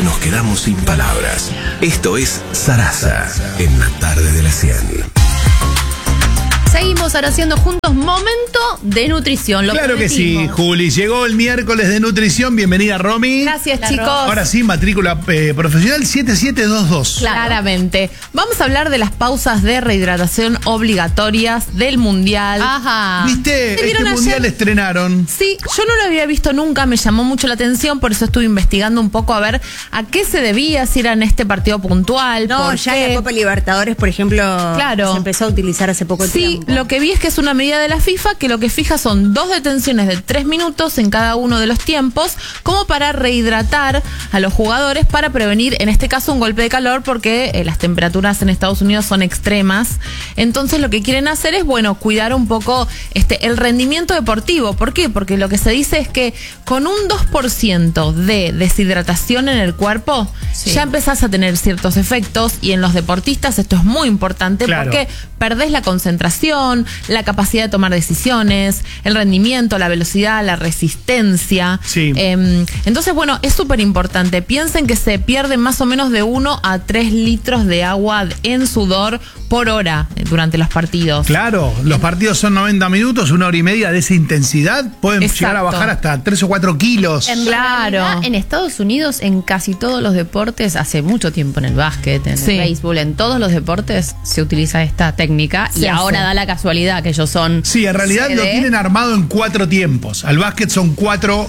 nos quedamos sin palabras. Esto es Sarasa, en la tarde de la 100. Seguimos ahora haciendo juntos momento de nutrición. Claro que sí, Juli. Llegó el miércoles de nutrición. Bienvenida, Romy. Gracias, chicos. Ahora sí, matrícula profesional 7722. Claramente. Vamos a hablar de las pausas de rehidratación obligatorias del Mundial. Ajá. ¿Viste? Este Mundial estrenaron. Sí, yo no lo había visto nunca, me llamó mucho la atención, por eso estuve investigando un poco a ver a qué se debía, si era en este partido puntual. No, ya la Copa Libertadores, por ejemplo, se empezó a utilizar hace poco tiempo. Lo que vi es que es una medida de la FIFA que lo que fija son 2 detenciones de 3 minutos en cada uno de los tiempos, como para rehidratar a los jugadores para prevenir, en este caso, un golpe de calor, porque las temperaturas en Estados Unidos son extremas. Entonces lo que quieren hacer es, cuidar un poco el rendimiento deportivo. ¿Por qué? Porque lo que se dice es que con un 2% de deshidratación en el cuerpo, ya empezás a tener ciertos efectos, y en los deportistas esto es muy importante, porque perdés la concentración, la capacidad de tomar decisiones, el rendimiento, la velocidad, la resistencia. Entonces, es súper importante. Piensen que se pierde más o menos de 1 a 3 litros de agua en sudor por hora durante los partidos. Claro, los partidos son 90 minutos, 1 hora y media de esa intensidad. Pueden llegar a bajar hasta 3 o 4 kilos. En Estados Unidos, en casi todos los deportes, hace mucho tiempo, en el básquet, en el béisbol, en todos los deportes se utiliza esta técnica, y ahora da la casualidad que ellos son... Sí, en realidad lo tienen armado en 4 tiempos. Al básquet son 4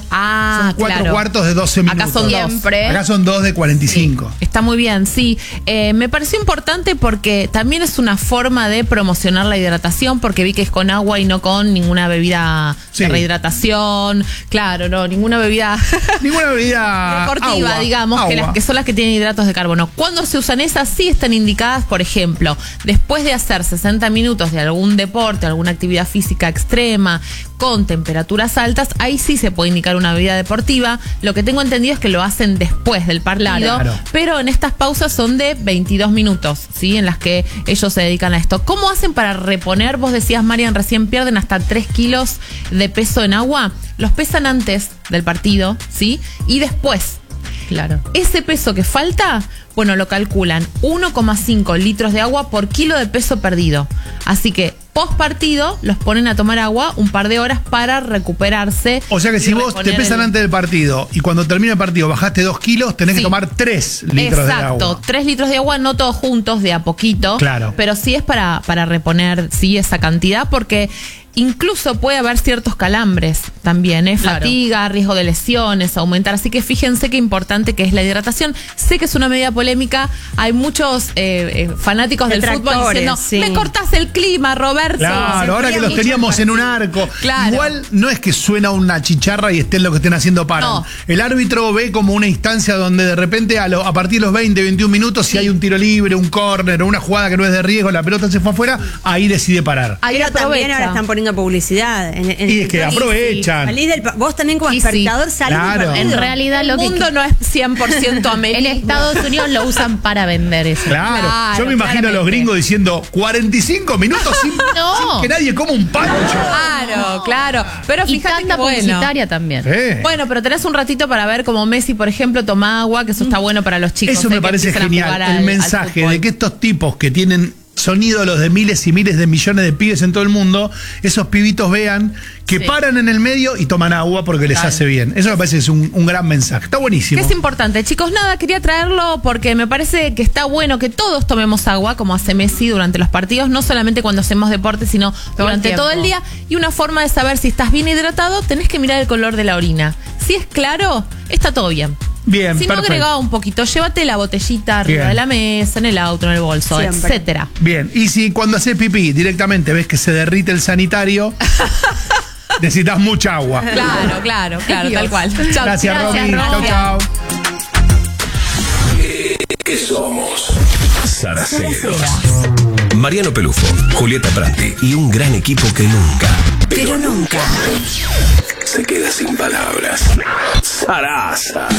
cuartos de 12 minutos. Acá son 2. Acá son 2 de 45. Sí, está muy bien, sí. Me pareció importante porque también es una forma de promocionar la hidratación, porque vi que es con agua y no con ninguna bebida de rehidratación. Claro, no, ninguna bebida... Ninguna bebida deportiva, agua, digamos, que son las que tienen hidratos de carbono. Cuando se usan esas, sí están indicadas, por ejemplo, después de hacer 60 minutos de algún deporte, alguna actividad física extrema, con temperaturas altas, ahí sí se puede indicar una bebida deportiva. Lo que tengo entendido es que lo hacen después del partido, pero en estas pausas son de 22 minutos, ¿sí? En las que ellos se dedican a esto. ¿Cómo hacen para reponer? Vos decías, Marian, recién pierden hasta 3 kilos de peso en agua. Los pesan antes del partido, ¿sí? Y después. Claro. Ese peso que falta, lo calculan 1,5 litros de agua por kilo de peso perdido. Así que post partido los ponen a tomar agua un par de horas para recuperarse. O sea que si vos te pesan antes del partido y cuando termina el partido bajaste 2 kilos, tenés que tomar 3 litros de agua. Exacto, 3 litros de agua, no todos juntos, de a poquito. Claro. Pero sí es para reponer, esa cantidad, porque incluso puede haber ciertos calambres también, fatiga, riesgo de lesiones, aumentar. Así que fíjense qué importante que es la hidratación. Sé que es una medida polémica, hay muchos fanáticos del fútbol diciendo, me cortás el clima, Roberto. Claro, ahora que los teníamos en un arco. Claro. Igual no es que suena una chicharra y estén lo que estén haciendo paran. No. El árbitro ve como una instancia donde de repente a partir de los 20, 21 minutos, si hay un tiro libre, un córner o una jugada que no es de riesgo, la pelota se fue afuera, ahí decide parar. Ahí también ahora están poniendo publicidad. Y es que aprovechan. Vos también como espectador salís del partido. En realidad el mundo no es 100% americano. En Estados Unidos lo usan para vender eso. Claro. Yo me imagino a los gringos diciendo 45 minutos sin que nadie coma un pancho. Claro. Pero fíjate que publicitaria también. Pero tenés un ratito para ver, como Messi, por ejemplo, toma agua, que eso está bueno para los chicos. Eso me parece genial. El mensaje de que estos tipos que tienen son ídolos de miles y miles de millones de pibes en todo el mundo, esos pibitos vean que paran en el medio y toman agua porque les hace bien. Eso me parece que es un gran mensaje. Está buenísimo. Es importante, chicos. Quería traerlo porque me parece que está bueno que todos tomemos agua, como hace Messi durante los partidos, no solamente cuando hacemos deporte, sino durante todo el día. Y una forma de saber si estás bien hidratado, tenés que mirar el color de la orina. Si es claro, está todo bien. Bien, si no, agregaba un poquito, llévate la botellita arriba de la mesa, en el auto, en el bolso, etcétera. Bien, y si cuando haces pipí directamente ves que se derrite el sanitario, necesitas mucha agua. Claro, tal cual. Gracias, Romy. Chau. ¿Qué somos? Saraceros. Mariano Pelufo, Julieta Prandi y un gran equipo que nunca, pero nunca se queda sin palabras. Sarasa.